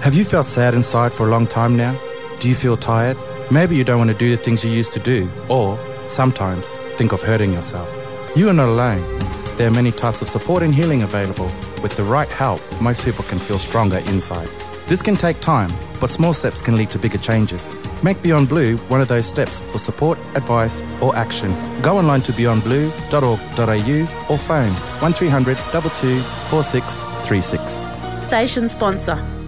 Have you felt sad inside for a long time now? Do you feel tired? Maybe you don't want to do the things you used to do, or sometimes think of hurting yourself. You are not alone. There are many types of support and healing available. With the right help, most people can feel stronger inside. This can take time, but small steps can lead to bigger changes. Make Beyond Blue one of those steps for support, advice or action. Go online to beyondblue.org.au or phone 1300 22 4636. Station sponsor.